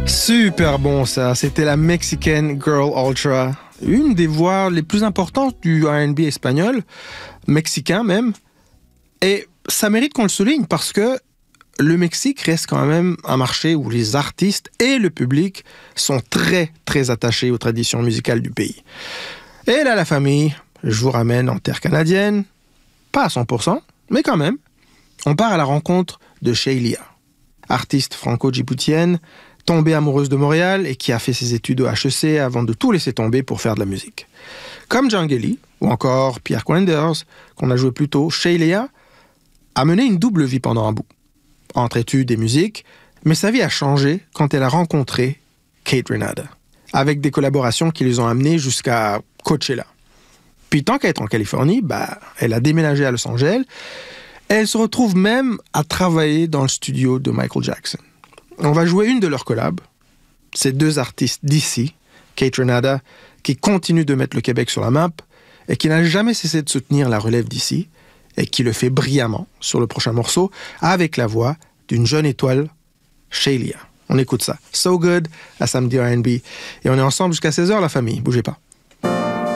Super bon ça, c'était la Mexican Girl Ultra, une des voix les plus importantes du R&B espagnol, mexicain même. Et ça mérite qu'on le souligne parce que le Mexique reste quand même un marché où les artistes et le public sont très très attachés aux traditions musicales du pays. Et là la famille, je vous ramène en terre canadienne, pas à 100%, mais quand même. On part à la rencontre de Sheila, artiste franco-djiboutienne, tombée amoureuse de Montréal et qui a fait ses études au HEC avant de tout laisser tomber pour faire de la musique. Comme Djangeli ou encore Pierre Quenders, qu'on a joué plus tôt, Sheila a mené une double vie pendant un bout, entre études et musique, mais sa vie a changé quand elle a rencontré Kate Renata, avec des collaborations qui les ont amenés jusqu'à Coachella. Puis tant qu'à être en Californie, elle a déménagé à Los Angeles et elle se retrouve même à travailler dans le studio de Michael Jackson. On va jouer une de leurs collabs. Ces deux artistes d'ici, Kate Renata, qui continue de mettre le Québec sur la map et qui n'a jamais cessé de soutenir la relève d'ici et qui le fait brillamment sur le prochain morceau avec la voix d'une jeune étoile, Sheila. On écoute ça. So Good à Samedi R&B. Et on est ensemble jusqu'à 16h, la famille. Bougez pas.